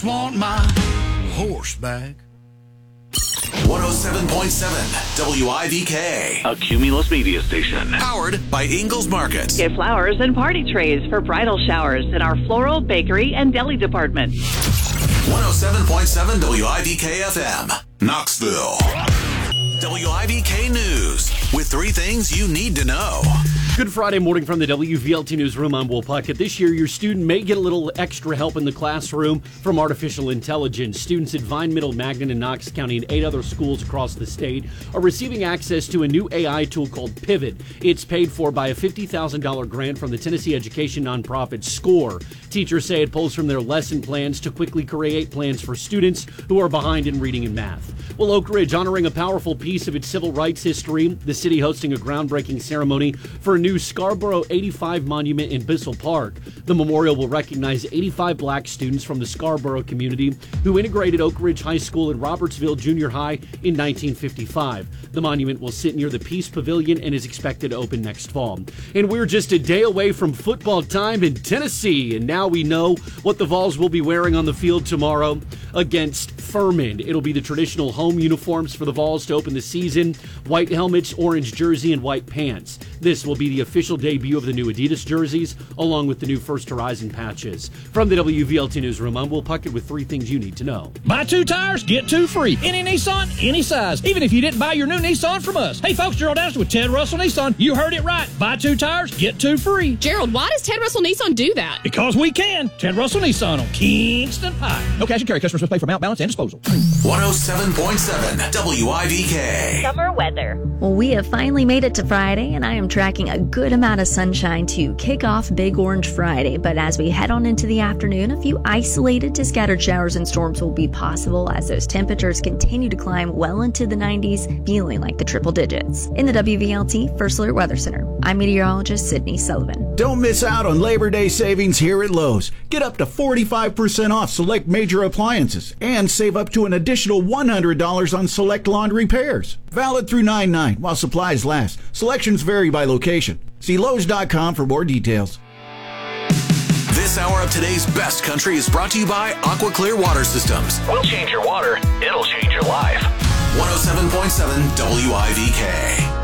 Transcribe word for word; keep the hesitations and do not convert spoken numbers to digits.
Want my horseback. one oh seven point seven W I V K. A Cumulus media station. Powered by Ingalls Market. Get flowers and party trays for bridal showers in our floral, bakery, and deli department. one oh seven point seven W I V K F M. Knoxville. W I V K News. With three things you need to know. Good Friday morning from the W V L T Newsroom. I'm Will Puckett. This year, your student may get a little extra help in the classroom from artificial intelligence. Students at Vine Middle, Magnet, and Knox County and eight other schools across the state are receiving access to a new A I tool called Pivot. It's paid for by a fifty thousand dollars grant from the Tennessee education nonprofit SCORE. Teachers say it pulls from their lesson plans to quickly create plans for students who are behind in reading and math. Well, Oak Ridge honoring a powerful piece of its civil rights history. The city hosting a groundbreaking ceremony for a new Scarborough eighty-five monument in Bissell Park. The memorial will recognize eighty-five black students from the Scarborough community who integrated Oak Ridge High School and Robertsville Junior High in nineteen fifty-five. The monument will sit near the Peace Pavilion and is expected to open next fall. And we're just a day away from football time in Tennessee, and now we know what the Vols will be wearing on the field tomorrow against Furman. It'll be the traditional home uniforms for the Vols to open the season: white helmets, orange jersey, and white pants. This will be the official debut of the new Adidas jerseys, along with the new First Horizon patches. From the W V L T Newsroom, I'm Will Puckett with three things you need to know. Buy two tires, get two free. Any Nissan, any size. Even if you didn't buy your new Nissan from us. Hey folks, Gerald Ashton with Ted Russell Nissan. You heard it right. Buy two tires, get two free. Gerald, why does Ted Russell Nissan do that? Because we can. Ted Russell Nissan on Kingston High. No cash and carry. Customers must pay for mount balance and disposal. one oh seven point seven W I V K. Summer weather. Well, we have finally made it to Friday, and I am tracking a good amount of sunshine to kick off Big Orange Friday. But as we head on into the afternoon, a few isolated to scattered showers and storms will be possible as those temperatures continue to climb well into the nineties, feeling like the triple digits. In the W V L T First Alert Weather Center, I'm meteorologist Sydney Sullivan. Don't miss out on Labor Day savings here at Lowe's. Get up to forty-five percent off select major appliances and save up to an additional one hundred dollars on select laundry repairs. Valid through nine nine while supplies last. Selections vary by location. See Lowe's dot com for more details. This hour of today's best country is brought to you by Aqua Clear Water Systems. We'll change your water. It'll change your life. one oh seven point seven W I V K.